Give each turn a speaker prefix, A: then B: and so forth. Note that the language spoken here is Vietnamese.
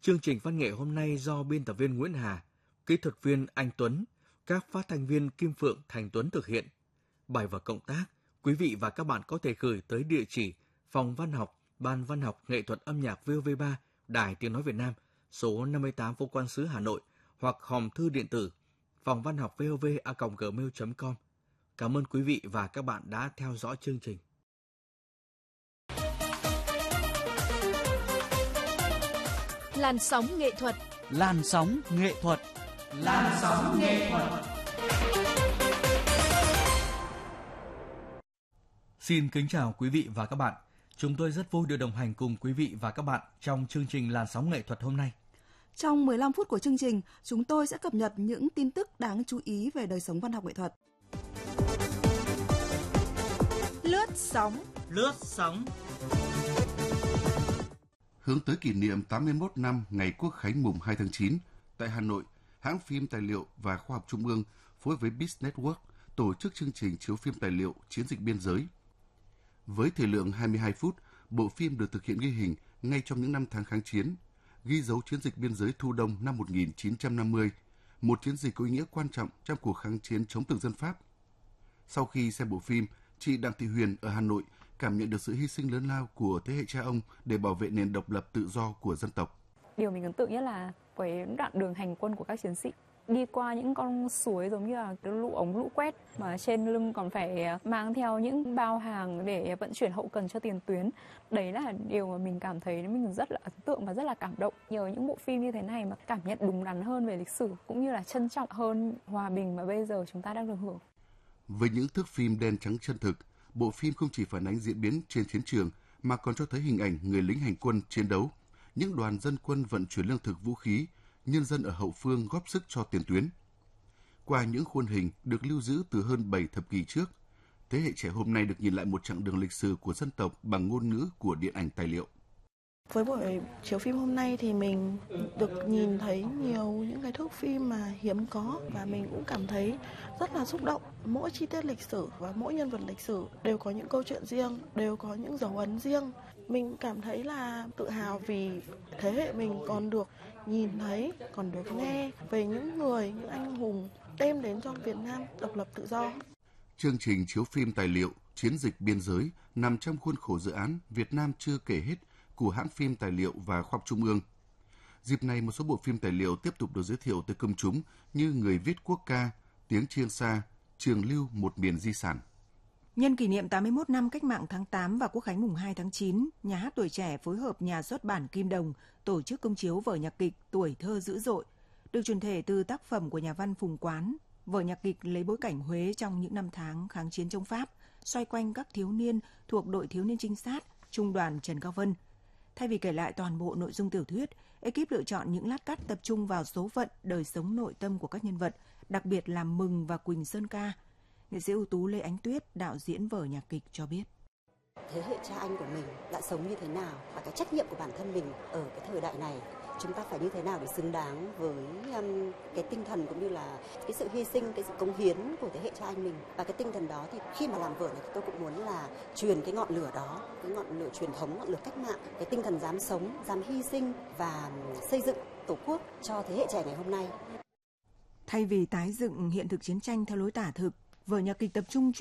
A: Chương trình văn nghệ hôm nay do biên tập viên Nguyễn Hà, kỹ thuật viên Anh Tuấn, các phát thanh viên Kim Phượng, Thành Tuấn thực hiện. Bài vở cộng tác, quý vị và các bạn có thể gửi tới địa chỉ Phòng Văn học, Ban Văn học Nghệ thuật âm nhạc VOV3, Đài Tiếng nói Việt Nam, số 58 Phố Quan Sứ, Hà Nội, hoặc hòm thư điện tử phongvănhocvov@gmail.com. Cảm ơn quý vị và các bạn đã theo dõi chương trình.
B: Làn sóng nghệ thuật.
C: Làn sóng nghệ thuật.
D: Làn sóng nghệ thuật.
A: Xin kính chào quý vị và các bạn. Chúng tôi rất vui được đồng hành cùng quý vị và các bạn trong chương trình Làn sóng nghệ thuật hôm nay.
E: Trong 15 phút của chương trình, chúng tôi sẽ cập nhật những tin tức đáng chú ý về đời sống văn học nghệ thuật.
B: Lướt sóng.
C: Lướt sóng.
F: Hướng tới kỷ niệm 81 năm ngày Quốc khánh mùng 2 tháng 9, tại Hà Nội, hãng phim Tài liệu và Khoa học Trung ương phối với Biz Network tổ chức chương trình chiếu phim tài liệu Chiến dịch biên giới. Với thời lượng 22 phút, bộ phim được thực hiện ghi hình ngay trong những năm tháng kháng chiến, ghi dấu chiến dịch biên giới Thu Đông năm 1950, một chiến dịch có ý nghĩa quan trọng trong cuộc kháng chiến chống thực dân Pháp. Sau khi xem bộ phim, chị Đặng Thị Huyền ở Hà Nội cảm nhận được sự hy sinh lớn lao của thế hệ cha ông để bảo vệ nền độc lập tự do của dân tộc.
G: Điều mình ấn tượng nhất là cái đoạn đường hành quân của các chiến sĩ, đi qua những con suối giống như là lũ ống lũ quét, mà trên lưng còn phải mang theo những bao hàng để vận chuyển hậu cần cho tiền tuyến. Đấy là điều mà mình cảm thấy mình rất là ấn tượng và rất là cảm động. Nhờ những bộ phim như thế này mà cảm nhận đúng đắn hơn về lịch sử, cũng như là trân trọng hơn hòa bình mà bây giờ chúng ta đang được hưởng.
F: Với những thước phim đen trắng chân thực, bộ phim không chỉ phản ánh diễn biến trên chiến trường mà còn cho thấy hình ảnh người lính hành quân chiến đấu, những đoàn dân quân vận chuyển lương thực vũ khí, nhân dân ở hậu phương góp sức cho tiền tuyến. Qua những khuôn hình được lưu giữ từ hơn 7 thập kỷ trước, thế hệ trẻ hôm nay được nhìn lại một chặng đường lịch sử của dân tộc bằng ngôn ngữ của điện ảnh tài liệu.
H: Với buổi chiếu phim hôm nay thì mình được nhìn thấy nhiều những cái thước phim mà hiếm có, và mình cũng cảm thấy rất là xúc động. Mỗi chi tiết lịch sử và mỗi nhân vật lịch sử đều có những câu chuyện riêng, đều có những dấu ấn riêng. Mình cảm thấy là tự hào vì thế hệ mình còn được nhìn thấy, còn được nghe về những người, những anh hùng đem đến cho Việt Nam độc lập tự do.
F: Chương trình chiếu phim tài liệu Chiến dịch biên giới nằm trong khuôn khổ dự án Việt Nam chưa kể hết của hãng phim Tài liệu và Khoa học Trung ương. Dịp này, một số bộ phim tài liệu tiếp tục được giới thiệu tới công chúng như Người viết quốc ca, Tiếng Chiêng Sa, Trường Lưu một miền di sản.
I: Nhân kỷ niệm 81 năm Cách mạng tháng 8 và Quốc khánh mùng 2 tháng 9, Nhà hát Tuổi Trẻ phối hợp Nhà xuất bản Kim Đồng tổ chức công chiếu vở nhạc kịch Tuổi thơ dữ dội, được chuyển thể từ tác phẩm của nhà văn Phùng Quán. Vở nhạc kịch lấy bối cảnh Huế trong những năm tháng kháng chiến chống Pháp, xoay quanh các thiếu niên thuộc đội thiếu niên trinh sát, trung đoàn Trần Cao Vân. Thay vì kể lại toàn bộ nội dung tiểu thuyết, ekip lựa chọn những lát cắt tập trung vào số phận, đời sống nội tâm của các nhân vật, đặc biệt là Mừng và Quỳnh Sơn Ca. Nghệ sĩ ưu tú Lê Ánh Tuyết, đạo diễn vở nhạc kịch cho biết.
J: Thế hệ cha anh của mình đã sống như thế nào và cái trách nhiệm của bản thân mình ở cái thời đại này, chúng ta phải như thế nào để xứng đáng với cái tinh thần cũng như là cái sự hy sinh, cái sự cống hiến của thế hệ cha anh mình. Và cái tinh thần đó thì khi mà làm vở này thì tôi cũng muốn là truyền cái ngọn lửa đó, cái ngọn lửa truyền thống, ngọn lửa cách mạng, cái tinh thần dám sống, dám hy sinh và xây dựng Tổ quốc cho thế hệ trẻ ngày hôm nay.
I: Thay vì tái dựng hiện thực chiến tranh theo lối tả thực, vở nhạc kịch tập trung